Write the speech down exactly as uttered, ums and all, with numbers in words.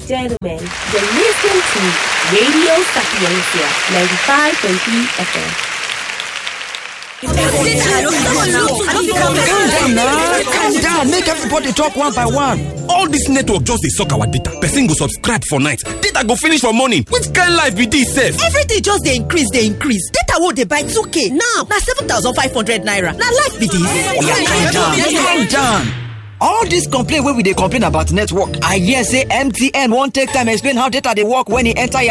gentlemen, you're listening to Radio Sapiencia ninety-five point three F M. Calm down now. Calm down. Make everybody talk one by one. All this network just dey suck our data. Person go subscribe for night. Data go finish for morning. Which kind life be this sef? Everything just dey increase, dey increase. Data wey dey buy two K now na seven thousand five hundred naira. Na life be this. Calm down. Calm down. All this complaint wey we dey complain about network, I hear say M T N wan take time explain how data dey work when e enter your